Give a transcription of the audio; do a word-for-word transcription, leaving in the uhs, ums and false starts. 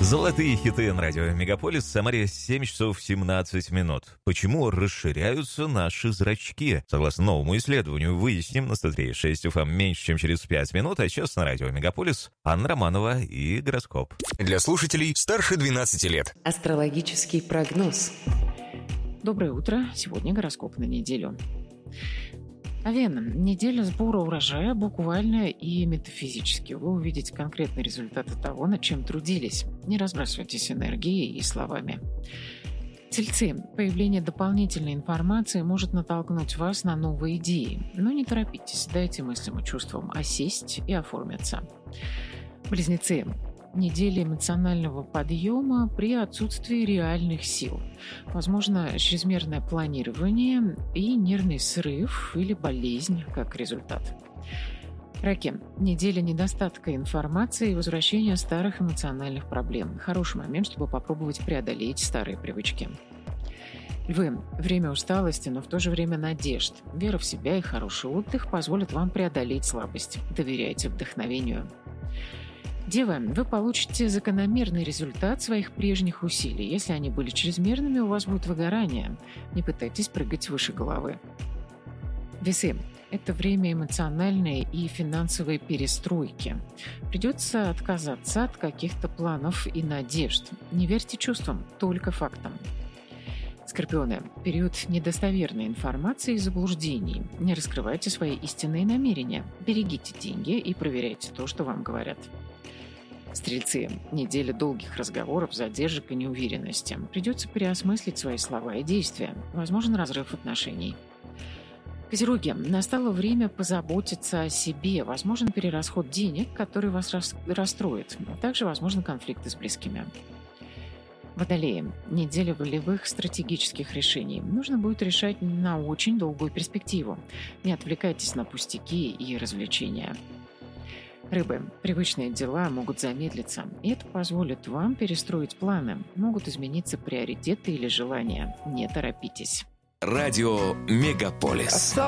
Золотые хиты на радио Мегаполис. Самаре семь часов семнадцать минут. Почему расширяются наши зрачки? Согласно новому исследованию, выясним на сто три и шесть эф эм меньше, чем через пять минут. А сейчас на радио Мегаполис Анна Романова и гороскоп. Для слушателей старше двенадцати лет. Астрологический прогноз. Доброе утро. Сегодня гороскоп на неделю. Овен. Неделя сбора урожая буквально и метафизически. Вы увидите конкретные результаты того, над чем трудились. Не разбрасывайтесь энергией и словами. Тельцы. Появление дополнительной информации может натолкнуть вас на новые идеи. Но не торопитесь, дайте мыслям и чувствам осесть и оформиться. Близнецы. Неделя эмоционального подъема при отсутствии реальных сил. Возможно, чрезмерное планирование и нервный срыв или болезнь как результат. Раки. Неделя недостатка информации и возвращения старых эмоциональных проблем. Хороший момент, чтобы попробовать преодолеть старые привычки. Львы. Время усталости, но в то же время надежд. Вера в себя и хороший отдых позволят вам преодолеть слабость. Доверяйте вдохновению. Дева, вы получите закономерный результат своих прежних усилий. Если они были чрезмерными, у вас будет выгорание. Не пытайтесь прыгать выше головы. Весы. Это время эмоциональной и финансовой перестройки. Придется отказаться от каких-то планов и надежд. Не верьте чувствам, только фактам. Скорпионы. Период недостоверной информации и заблуждений. Не раскрывайте свои истинные намерения. Берегите деньги и проверяйте то, что вам говорят. Стрельцы. Неделя долгих разговоров, задержек и неуверенности. Придется переосмыслить свои слова и действия. Возможен разрыв отношений. Козероги. Настало время позаботиться о себе. Возможен перерасход денег, который вас расстроит. Также возможны конфликты с близкими. Водолеи. Неделя волевых стратегических решений. Нужно будет решать на очень долгую перспективу. Не отвлекайтесь на пустяки и развлечения. Рыбы. Привычные дела могут замедлиться, и это позволит вам перестроить планы. Могут измениться приоритеты или желания. Не торопитесь. Радио Мегаполис.